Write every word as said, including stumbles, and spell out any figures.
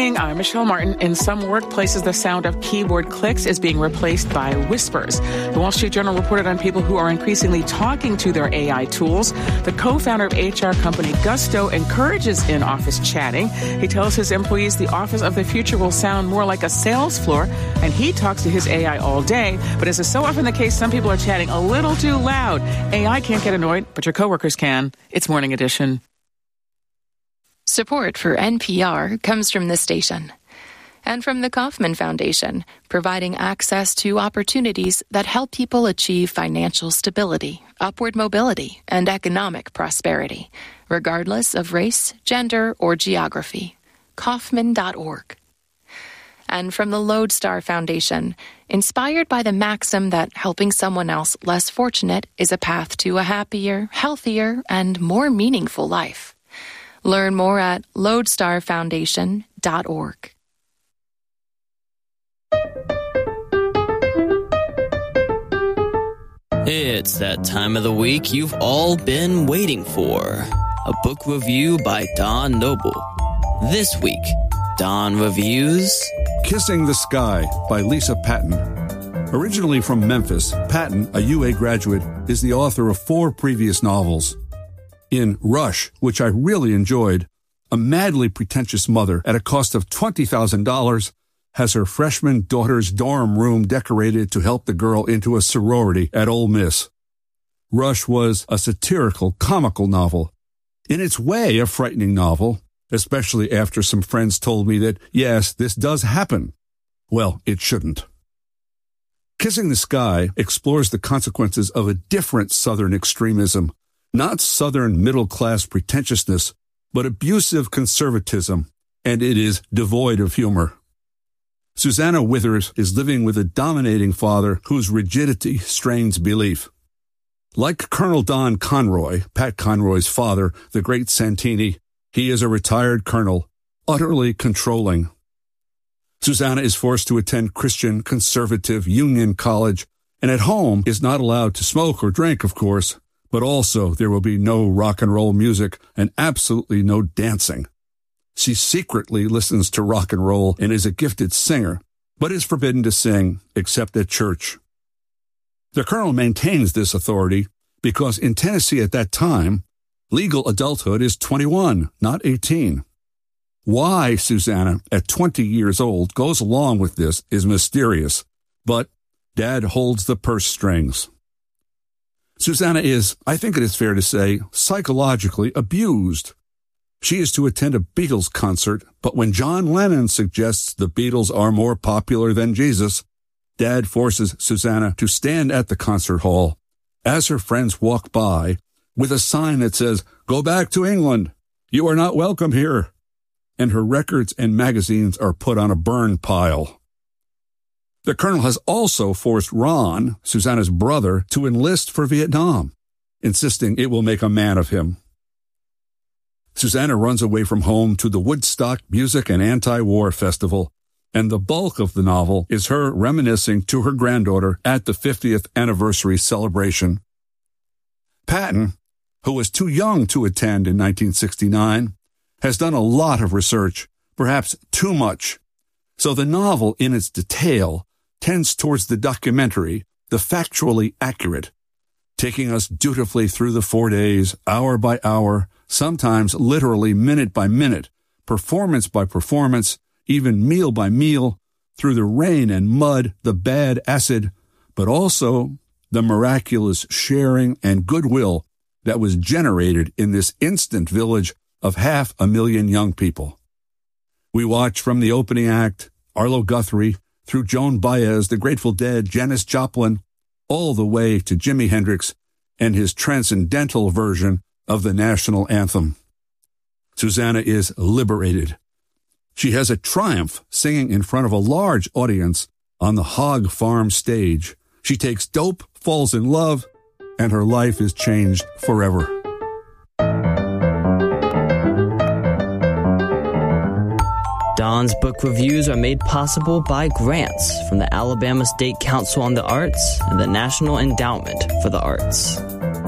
morning. I'm Michelle Martin. In some workplaces, the sound of keyboard clicks is being replaced by whispers. The Wall Street Journal reported on people who are increasingly talking to their A I tools. The co-founder of H R company Gusto encourages in-office chatting. He tells his employees the office of the future will sound more like a sales floor, and he talks to his A I all day. But as is so often the case, some people are chatting a little too loud. A I can't get annoyed, but your coworkers can. It's Morning Edition. Support for N P R comes from this station and from the Kauffman Foundation, providing access to opportunities that help people achieve financial stability, upward mobility, and economic prosperity, regardless of race, gender, or geography. Kauffman dot org. And from the Lodestar Foundation, inspired by the maxim that helping someone else less fortunate is a path to a happier, healthier, and more meaningful life. Learn more at lodestar foundation dot org. It's that time of the week you've all been waiting for. A book review by Don Noble. This week, Don reviews Kissing the Sky by Lisa Patton. Originally from Memphis, Patton, a U A graduate, is the author of four previous novels. In Rush, which I really enjoyed, a madly pretentious mother at a cost of twenty thousand dollars has her freshman daughter's dorm room decorated to help the girl into a sorority at Ole Miss. Rush was a satirical, comical novel. In its way, a frightening novel, especially after some friends told me that, yes, this does happen. Well, it shouldn't. Kissing the Sky explores the consequences of a different Southern extremism. Not Southern middle-class pretentiousness, but abusive conservatism, and it is devoid of humor. Susanna Withers is living with a dominating father whose rigidity strains belief. Like Colonel Don Conroy, Pat Conroy's father, the great Santini, he is a retired colonel, utterly controlling. Susanna is forced to attend Christian conservative Union College, and at home is not allowed to smoke or drink, of course. But also there will be no rock and roll music and absolutely no dancing. She secretly listens to rock and roll and is a gifted singer, but is forbidden to sing except at church. The colonel maintains this authority because in Tennessee at that time, legal adulthood is twenty-one, not eighteen. Why Susanna, at twenty years old, goes along with this is mysterious, but Dad holds the purse strings. Susanna is, I think it is fair to say, psychologically abused. She is to attend a Beatles concert, but when John Lennon suggests the Beatles are more popular than Jesus, Dad forces Susanna to stand at the concert hall as her friends walk by with a sign that says, "Go back to England. You are not welcome here." And her records and magazines are put on a burn pile. The colonel has also forced Ron, Susanna's brother, to enlist for Vietnam, insisting it will make a man of him. Susanna runs away from home to the Woodstock Music and Anti-War Festival, and the bulk of the novel is her reminiscing to her granddaughter at the fiftieth anniversary celebration. Patton, who was too young to attend in nineteen sixty-nine, has done a lot of research, perhaps too much, so the novel in its detail tends towards the documentary, the factually accurate, taking us dutifully through the four days, hour by hour, sometimes literally minute by minute, performance by performance, even meal by meal, through the rain and mud, the bad acid, but also the miraculous sharing and goodwill that was generated in this instant village of half a million young people. We watch from the opening act, Arlo Guthrie, through Joan Baez, the Grateful Dead, Janis Joplin, all the way to Jimi Hendrix and his transcendental version of the national anthem. Susanna is liberated. She has a triumph singing in front of a large audience on the Hog Farm stage. She takes dope, falls in love, and her life is changed forever. Don's book reviews are made possible by grants from the Alabama State Council on the Arts and the National Endowment for the Arts.